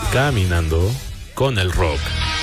Caminando con el rock.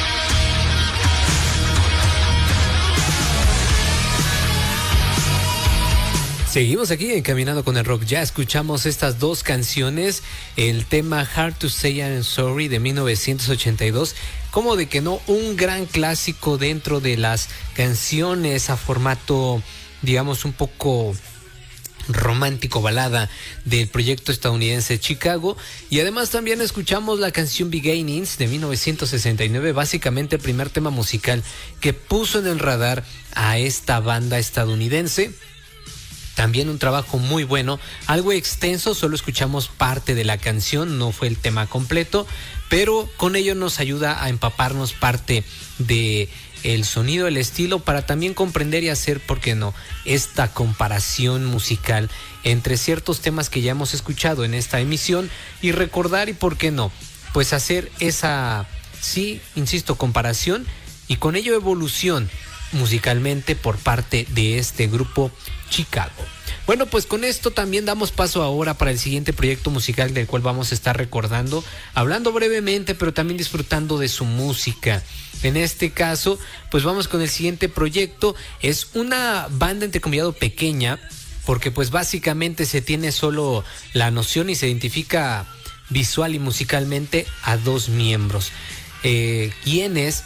Seguimos aquí en Caminando con el Rock. Ya escuchamos estas dos canciones. El tema Hard to Say I'm Sorry de 1982. Como de que no, un gran clásico dentro de las canciones a formato, digamos, un poco romántico, balada del proyecto estadounidense Chicago. Y además también escuchamos la canción Beginnings de 1969, básicamente el primer tema musical que puso en el radar a esta banda estadounidense. También un trabajo muy bueno, algo extenso, solo escuchamos parte de la canción, no fue el tema completo, pero con ello nos ayuda a empaparnos parte de el sonido, el estilo, para también comprender y hacer, ¿por qué no?, esta comparación musical entre ciertos temas que ya hemos escuchado en esta emisión y recordar y, ¿por qué no?, pues hacer esa, sí, insisto, comparación y con ello evolución musicalmente por parte de este grupo Chicago. Bueno, pues con esto también damos paso ahora para el siguiente proyecto musical del cual vamos a estar recordando, hablando brevemente, pero también disfrutando de su música. En este caso, pues vamos con el siguiente proyecto. Es una banda entrecomillado pequeña, porque pues básicamente se tiene solo la noción y se identifica visual y musicalmente a dos miembros, quienes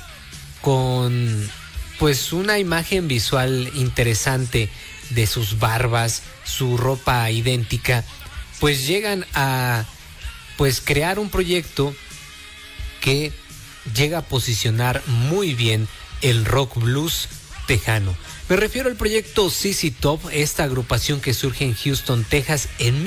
con pues una imagen visual interesante de sus barbas, su ropa idéntica, pues llegan a pues crear un proyecto que llega a posicionar muy bien el rock blues tejano. Me refiero al proyecto ZZ Top, esta agrupación que surge en Houston, Texas en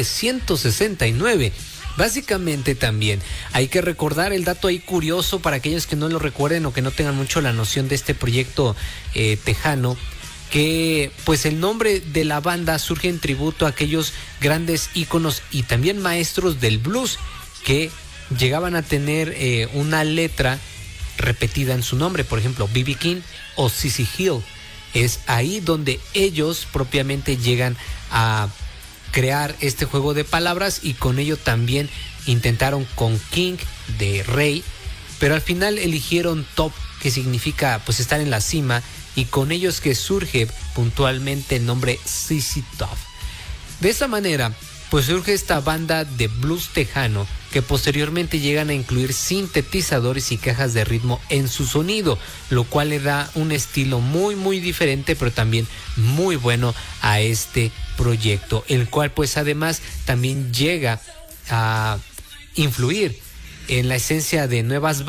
1969. Básicamente también hay que recordar el dato ahí curioso para aquellos que no lo recuerden o que no tengan mucho la noción de este proyecto tejano, que pues el nombre de la banda surge en tributo a aquellos grandes íconos y también maestros del blues que llegaban a tener una letra repetida en su nombre, por ejemplo B.B. King o CeCe Hill. Es ahí donde ellos propiamente llegan a crear este juego de palabras y con ello también intentaron con King de rey, pero al final eligieron top, que significa pues estar en la cima, y con ellos que surge puntualmente el nombre ZZ Top. De esta manera pues surge esta banda de blues tejano que posteriormente llegan a incluir sintetizadores y cajas de ritmo en su sonido, lo cual le da un estilo muy muy diferente, pero también muy bueno a este proyecto, el cual pues además también llega a influir en la esencia de nuevas